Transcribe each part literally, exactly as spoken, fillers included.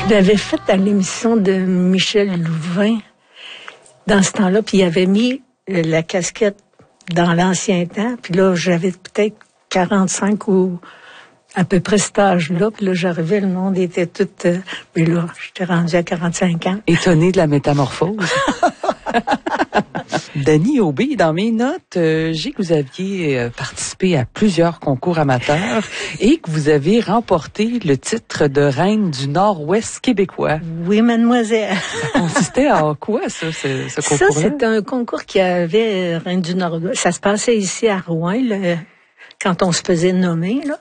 Je l'avais faite à l'émission de Michel Louvain dans ce temps-là, puis il avait mis la casquette dans l'ancien temps, puis là, j'avais peut-être quarante-cinq ou à peu près cet âge-là, puis là, j'arrivais, le monde était tout... Euh, mais là, j'étais rendue à quarante-cinq ans. Étonnée de la métamorphose. Dany Aubé, dans mes notes, euh, j'ai que vous aviez euh, participé à plusieurs concours amateurs et que vous avez remporté le titre de reine du Nord-Ouest québécois. Oui, mademoiselle. Ça consistait en quoi, ça, ce, ce concours-là? Ça, c'est un concours qui avait euh, reine du Nord-Ouest. Ça se passait ici à Rouen, là, quand on se faisait nommer, là.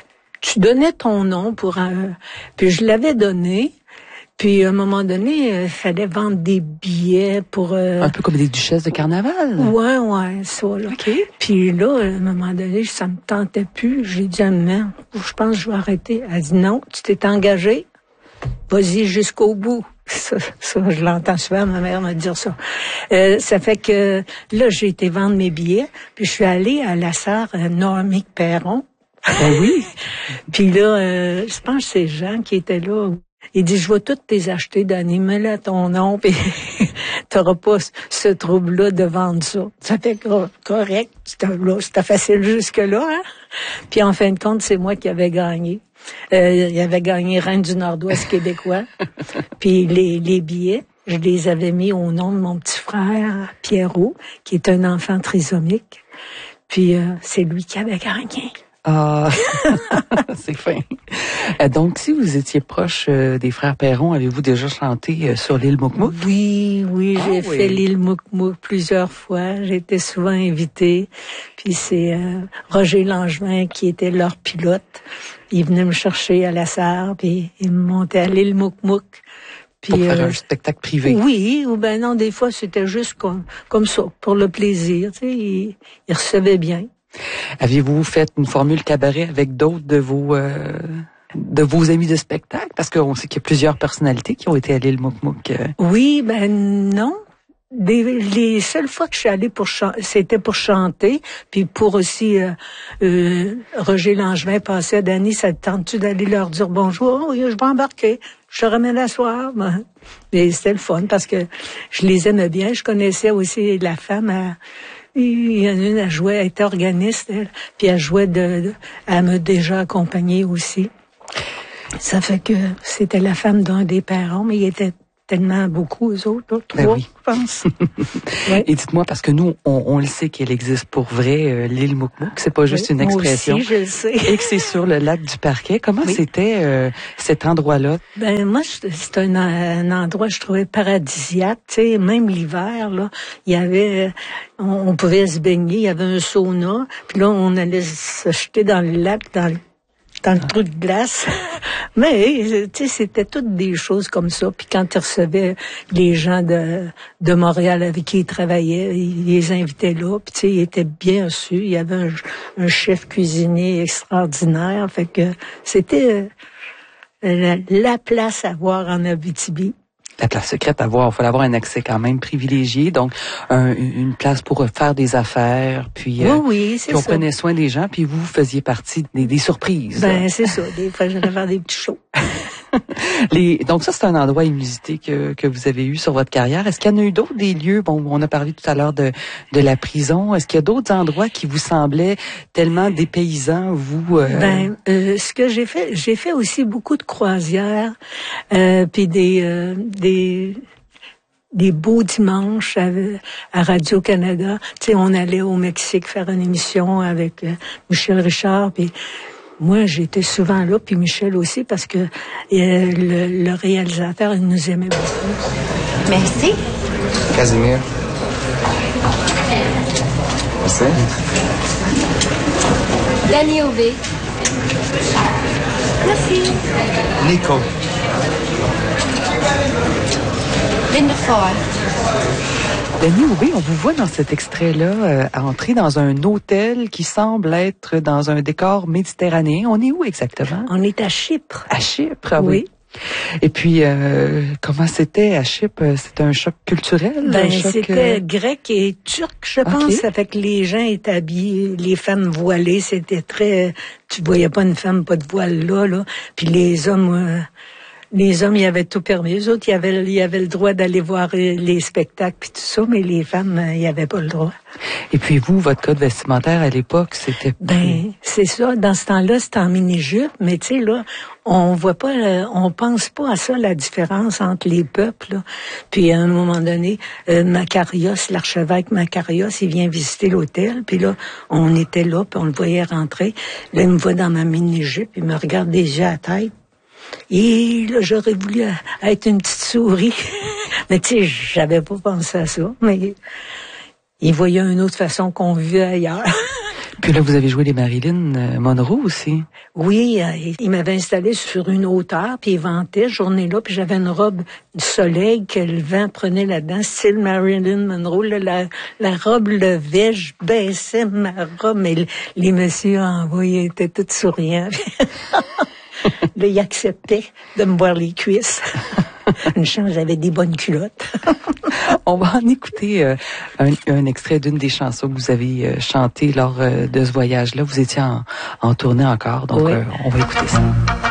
Tu donnais ton nom pour un... Puis je l'avais donné. Puis, à un moment donné, il euh, fallait vendre des billets pour... Euh... Un peu comme des duchesses de carnaval. Ouais, ouais, ça, là. OK. Puis là, à un moment donné, ça me tentait plus. J'ai dit à ma mère, je pense que je vais arrêter. Elle dit, non, tu t'es engagé. Vas-y jusqu'au bout. Ça, ça je l'entends souvent, ma mère me dire ça. Euh, ça fait que là, j'ai été vendre mes billets. Puis, je suis allée à la sœur euh, Normie Perron. Ben oui. Puis là, euh, je pense que c'est Jean qui était là. Il dit, je vais toutes tes acheter, Dany, mets-le à ton nom, puis t'auras pas ce trouble-là de vendre ça. Ça fait correct, c'était, là, c'était facile jusque-là, hein. Puis en fin de compte, c'est moi qui avais gagné. Euh, il avait gagné Reine du Nord-Ouest québécois. Puis les, les billets, je les avais mis au nom de mon petit frère, Pierrot, qui est un enfant trisomique. Puis euh, c'est lui qui avait gagné. Ah, c'est fin. Donc, si vous étiez proche euh, des frères Perron, avez-vous déjà chanté euh, sur l'île Mouk-Mouk? Oui, oui, ah, j'ai oui. fait l'île Mouk-Mouk plusieurs fois. J'ai été souvent invitée. Puis c'est euh, Roger Langevin qui était leur pilote. Il venait me chercher à la Sarre, puis il me montait à l'île Mouk-Mouk. Puis, pour faire euh, un spectacle privé. Oui, ou ben non, des fois c'était juste comme comme ça, pour le plaisir. Tu sais, il, il recevait bien. Aviez-vous fait une formule cabaret avec d'autres de vos euh, de vos amis de spectacle? Parce qu'on sait qu'il y a plusieurs personnalités qui ont été à l'île Mouk-Mouk. Euh. Oui, ben non. Des, les seules fois que je suis allée pour chanter, c'était pour chanter, puis pour aussi euh, euh, Roger Langevin passait à Dany, ça te tente-tu d'aller leur dire bonjour? Oui, je vais embarquer. Je te ramène à soir. Ben, mais c'était le fun parce que je les aimais bien. Je connaissais aussi la femme à Il y en a une, elle jouait, elle était organiste, elle, puis elle jouait de, de, elle m'a déjà accompagnée aussi. Ça fait que c'était la femme d'un des parents, mais il était tellement beaucoup, eux autres, là, trois, ben oui. je pense. Ouais. Et dites-moi, parce que nous, on, on le sait qu'elle existe pour vrai, euh, l'île Mouk-Mouk, c'est pas juste oui, une expression. Moi aussi, je le sais. Et que c'est sur le lac du Parquet. Comment oui. c'était euh, cet endroit-là? Ben moi, c'est un, un endroit que je trouvais paradisiaque. Tu sais, même l'hiver, là, il y avait, on, on pouvait se baigner, il y avait un sauna, puis là, on allait se jeter dans le lac, dans le dans le ah. trou de glace. Mais, tu sais, c'était toutes des choses comme ça. Puis quand ils recevaient les gens de, de Montréal avec qui ils travaillaient, ils les invitaient là. Puis tu sais, ils étaient bien reçus. Il y avait un, un chef cuisinier extraordinaire. Fait que c'était la, la place à voir en Abitibi. La place secrète à voir, il fallait avoir un accès quand même privilégié, donc un, une place pour faire des affaires, puis, oui, euh, oui, c'est puis on ça. prenait soin des gens, puis vous faisiez partie des, des surprises. Ben c'est ça, des fois j'allais faire des petits shows. Les, donc ça c'est un endroit inusité que que vous avez eu sur votre carrière. Est-ce qu'il y en a eu d'autres des lieux? Bon, on a parlé tout à l'heure de de la prison. Est-ce qu'il y a d'autres endroits qui vous semblaient tellement dépaysants, vous? Euh... Ben euh, ce que j'ai fait, j'ai fait aussi beaucoup de croisières, euh, puis des euh, des des beaux dimanches à, à Radio-Canada. Tu sais, on allait au Mexique faire une émission avec euh, Michel Richard, puis moi, j'étais souvent là, puis Michel aussi, parce que euh, le, le réalisateur, il nous aimait beaucoup. Merci. Casimir. Merci. Dany Aubé. Merci. Nico. Linda Farr. Dany Aubé, on vous voit dans cet extrait-là euh, à entrer dans un hôtel qui semble être dans un décor méditerranéen. On est où exactement? On est à Chypre. À Chypre, ah oui. oui. Et puis, euh, comment c'était à Chypre? C'était un choc culturel? Ben, un choc, c'était euh... grec et turc, je pense. Okay. Ça fait que les gens étaient habillés, les femmes voilées, c'était très... Tu voyais pas une femme pas de voile là, là. Puis les hommes... Euh, Les hommes, ils avaient tout permis. Les autres, ils avaient, ils avaient le droit d'aller voir les spectacles puis tout ça, mais les femmes, ils n'avaient pas le droit. Et puis vous, votre code vestimentaire à l'époque, c'était... Ben, c'est ça. Dans ce temps-là, c'était en mini-jupe, mais tu sais, là, on voit pas, euh, on pense pas à ça, la différence entre les peuples, là. Puis, à un moment donné, euh, Macarios, l'archevêque Macarios, il vient visiter l'hôtel, puis là, on était là, puis on le voyait rentrer. Là, il me voit dans ma mini-jupe, il me regarde des yeux à la tête. Et là, j'aurais voulu être une petite souris. Mais tu sais, j'avais pas pensé à ça. Mais il voyait une autre façon qu'on vivait ailleurs. Puis là, vous avez joué les Marilyn Monroe aussi. Oui, il m'avait installé sur une hauteur, puis il ventait, ce journée-là, puis j'avais une robe du soleil que le vent prenait là-dedans, style Marilyn Monroe. Là, la, la robe levait, je baissais ma robe, mais les messieurs en voyaient, étaient tous souriants. Là, il acceptait de me voir les cuisses. Une chance, j'avais des bonnes culottes. On va en écouter euh, un, un extrait d'une des chansons que vous avez euh, chantées lors euh, de ce voyage-là. Vous étiez en, en tournée encore, donc oui. euh, on va écouter ça.